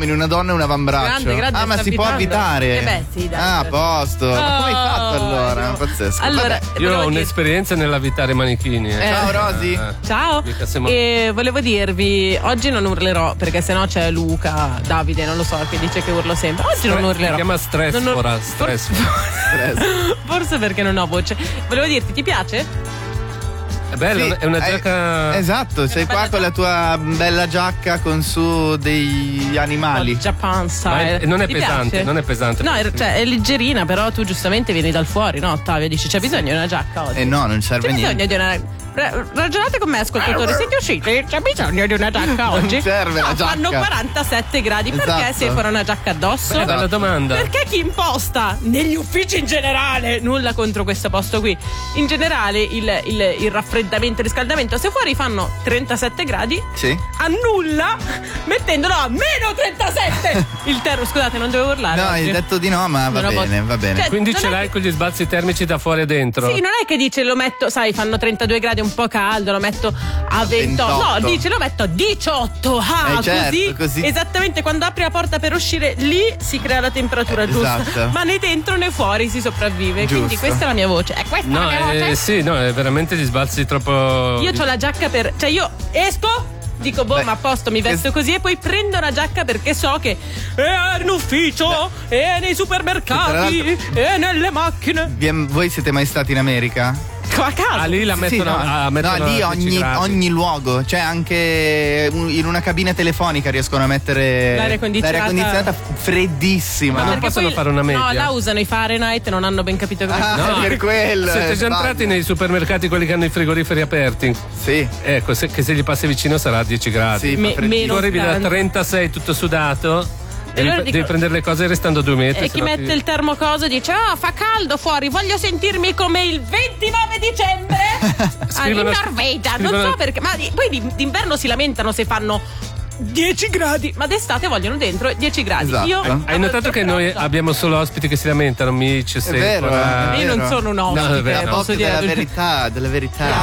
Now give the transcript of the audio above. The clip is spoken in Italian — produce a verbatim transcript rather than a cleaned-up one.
uomini, una donna e un avambraccio. Grande, grande, ah, ma sta si può abitando. abitare? Eh beh, sì, dai. Ah, a posto. Oh, Ma come hai fatto allora? no. Pazzesco. Allora, Vabbè. Io ho dire- un'esperienza nell'avvitare manichini. Eh. Eh. Ciao Rosy. Eh. Ciao, Mica siamo- e volevo dirvi, oggi non urlerò perché sennò c'è Luca, Davide, non lo so, che dice che urlo sempre. Oggi non urlerò. Si chiama stress, Non ur- ora, stress. Forse perché non ho voce. Volevo dirti, ti piace? È bella, Sì, è una eh, giacca. esatto, sei qua bella con la tua bella giacca con su degli animali. Japan Ma style. è- non è Ti pesante, piace? non è pesante. No, è, cioè, è leggerina, però tu giustamente vieni dal fuori, no, Ottavio? Dici c'è bisogno di una giacca oggi. Eh no, non serve C'è niente. bisogno di una. Ra- Ragionate con me, ascoltatori. Siete usciti? C'è bisogno di una giacca Non oggi? serve la no, giacca. fanno quarantasette gradi. Perché Esatto. si fa una giacca addosso? Beh, bella domanda. Perché chi imposta negli uffici in generale, nulla contro questo posto qui, in generale il, il, il raffreddamento e il riscaldamento, se fuori fanno trentasette gradi, Sì. annulla mettendolo a meno trentasette il termo. Scusate, non dovevo urlare No, oggi. hai detto di no, ma va Non ho bene, voglia. va bene. Cioè, Quindi non ce è l'hai che- con gli sbalzi termici da fuori e dentro? Sì, non è che dice lo metto, sai, fanno trentadue gradi, un po' caldo, lo metto a ventotto. ventotto. No, dice lo metto a diciotto. Ah, Eh, certo, così, così. esattamente quando apri la porta per uscire, lì si crea la temperatura Eh, giusta. esatto. Ma né dentro né fuori si sopravvive. Quindi Giusto. questa è la mia voce. È questa No, la mia voce. eh, sì, no, è veramente gli sbalzi troppo. Io ho la giacca per. Cioè, io esco. Dico, boh, Beh, ma a posto, mi vesto che- così e poi prendo una giacca perché so che è in ufficio, è nei supermercati, Tra è nelle macchine. Vi- Voi siete mai stati in America? A casa. Ah, lì la Sì, mettono, no, ah, mettono no, lì a dieci ogni, gradi. ogni luogo, cioè anche un- in una cabina telefonica riescono a mettere L'aria condizionata. l'aria condizionata freddissima. Ma non Perché possono poi- fare una media? No, là usano i Fahrenheit e non hanno ben capito come Ah, No. per quello. Siete eh, già sbaglio. entrati nei supermercati, quelli che hanno i frigoriferi aperti? Sì. Ecco, se, che se gli passi vicino sarà a dieci gradi. Sì, Me- fa freddissimo. meno Tu arrivi da grande. trentasei tutto sudato, devi, allora dico- devi prendere le cose restando a due metri. E chi sennò mette ti- il termocoso dice: ah, fa caldo fuori, voglio sentirmi come il ventinove dicembre ah, in Scrivono- Norvegia. Non scrivono- so perché, ma di- poi di- d'inverno si lamentano se fanno dieci gradi, ma d'estate vogliono dentro dieci gradi. Esatto. Io Hai Hai notato che noi abbiamo abbiamo solo ospiti che si lamentano, Mici, È vero, Sephora. è Io non vero. sono un ospite, No, è vero. La posso botte dire della la verità. verità, della verità.